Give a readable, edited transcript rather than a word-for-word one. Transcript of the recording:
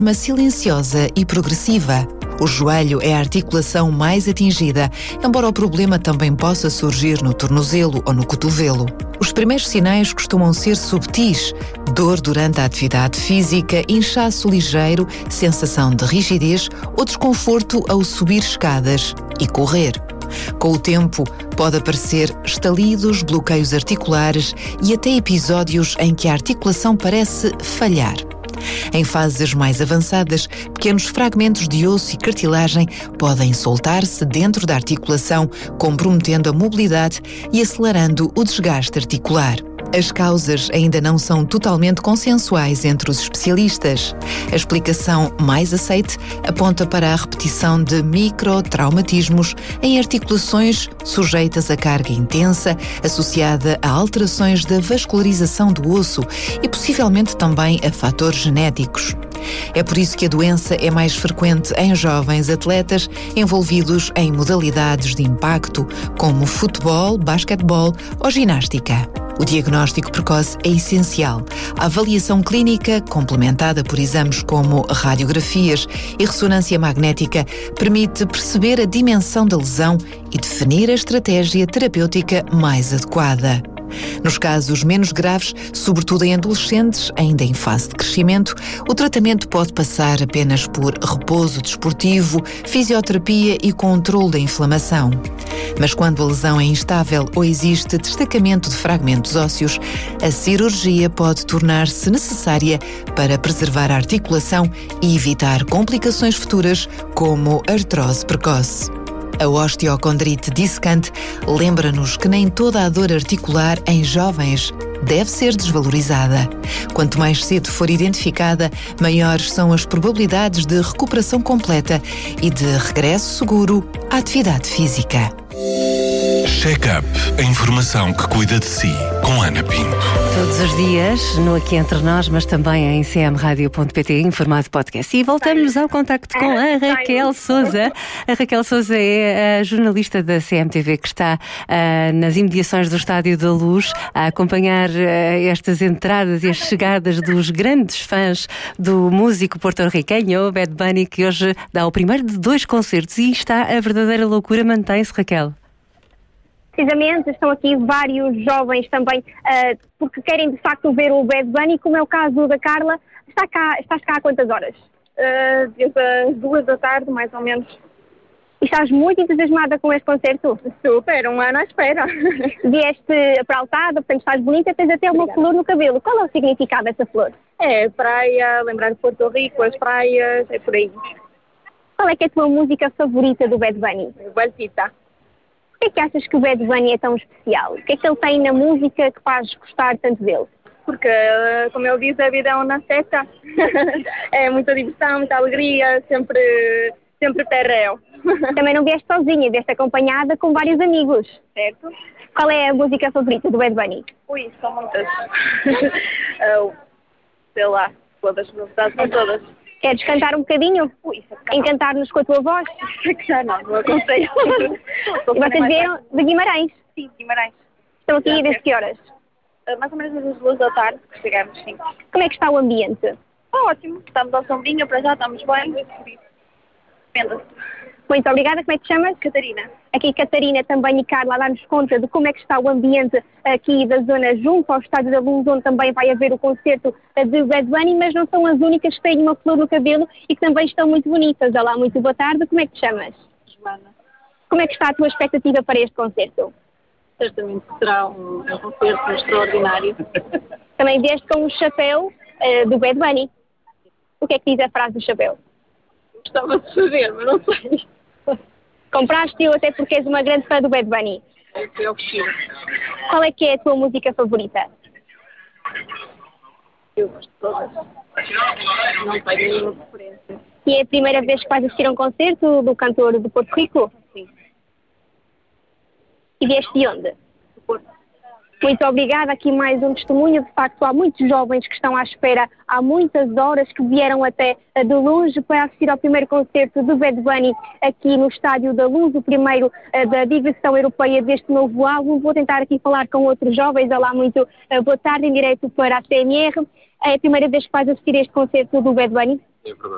Uma silenciosa e progressiva. O joelho é a articulação mais atingida, embora o problema também possa surgir no tornozelo ou no cotovelo. Os primeiros sinais costumam ser subtis: dor durante a atividade física, inchaço ligeiro, sensação de rigidez ou desconforto ao subir escadas e correr. Com o tempo, pode aparecer estalidos, bloqueios articulares e até episódios em que a articulação parece falhar. Em fases mais avançadas, pequenos fragmentos de osso e cartilagem podem soltar-se dentro da articulação, comprometendo a mobilidade e acelerando o desgaste articular. As causas ainda não são totalmente consensuais entre os especialistas. A explicação mais aceite aponta para a repetição de microtraumatismos em articulações sujeitas a carga intensa, associada a alterações da vascularização do osso e possivelmente também a fatores genéticos. É por isso que a doença é mais frequente em jovens atletas envolvidos em modalidades de impacto, como futebol, basquetebol ou ginástica. O diagnóstico precoce é essencial. A avaliação clínica, complementada por exames como radiografias e ressonância magnética, permite perceber a dimensão da lesão e definir a estratégia terapêutica mais adequada. Nos casos menos graves, sobretudo em adolescentes ainda em fase de crescimento, o tratamento pode passar apenas por repouso desportivo, fisioterapia e controle da inflamação. Mas quando a lesão é instável ou existe destacamento de fragmentos ósseos, a cirurgia pode tornar-se necessária para preservar a articulação e evitar complicações futuras como artrose precoce. A osteocondrite dissecante lembra-nos que nem toda a dor articular em jovens deve ser desvalorizada. Quanto mais cedo for identificada, maiores são as probabilidades de recuperação completa e de regresso seguro à atividade física. Check-up, a informação que cuida de si, com Ana Pinto. Todos os dias, no Aqui Entre Nós, mas também em cmradio.pt, em formato podcast. E voltamos ao contacto com a Raquel Sousa. A Raquel Sousa é a jornalista da CMTV que está nas imediações do Estádio da Luz a acompanhar estas entradas e as chegadas dos grandes fãs do músico porto-riquenho Bad Bunny, que hoje dá o primeiro de 2 concertos e está a verdadeira loucura. Mantém-se, Raquel? Precisamente, estão aqui vários jovens também, porque querem de facto ver o Bad Bunny, como é o caso da Carla. Estás cá há quantas horas? Desde as 2 da tarde, mais ou menos. E estás muito entusiasmada com este concerto? Super, um ano à espera. Vieste apraltada, portanto estás bonita, tens até uma flor no cabelo. Qual é o significado dessa flor? É praia, lembrar de Porto Rico, as praias, é por aí. Qual é que é a tua música favorita do Bad Bunny? Balsita. Por que é que achas que o Bad Bunny é tão especial? O que é que ele tem na música que faz gostar tanto dele? Porque, como ele diz, a vida é uma festa. É muita diversão, muita alegria, sempre perréu. Também não vieste sozinha, vieste acompanhada com vários amigos. Certo. Qual é a música favorita do Bad Bunny? Ui, são muitas. Sei lá, todas, na verdade são todas. Queres cantar um bocadinho? Ui, encantar-nos com a tua voz? Não aconselho. E vocês vieram de Guimarães? Sim, Guimarães. Estão aqui desde que horas? Mais ou menos às 2 da tarde que chegamos, sim. Como é que está o ambiente? Está ótimo. Estamos ao sombrinho, para já estamos bem. Venda-se. Muito obrigada. Como é que te chamas? Catarina. Aqui Catarina também e Carla a dar-nos conta de como é que está o ambiente aqui da zona junto ao Estádio da Luz, onde também vai haver o concerto de Bad Bunny, mas não são as únicas que têm uma flor no cabelo e que também estão muito bonitas. Olá, muito boa tarde. Como é que te chamas? Joana. Como é que está a tua expectativa para este concerto? Certamente será um concerto extraordinário. Também vieste com o chapéu do Bad Bunny. O que é que diz a frase do chapéu? Gostava de saber, mas não sei. Compraste-o até porque és uma grande fã do Bad Bunny. É o vestido. Qual é que é a tua música favorita? Eu gosto de todas. Não tenho nenhuma preferência. E é a primeira vez que vais assistir a um concerto do cantor de Porto Rico? Sim. E vieste de onde? Do Porto. Muito obrigada. Aqui mais um testemunho. De facto, há muitos jovens que estão à espera há muitas horas, que vieram até de longe para assistir ao primeiro concerto do Bad Bunny aqui no Estádio da Luz, o primeiro da digressão europeia deste novo álbum. Vou tentar aqui falar com outros jovens. Olá, muito boa tarde, em direto para a CMR. É a primeira vez que vais assistir a este concerto do Bad Bunny? É verdade.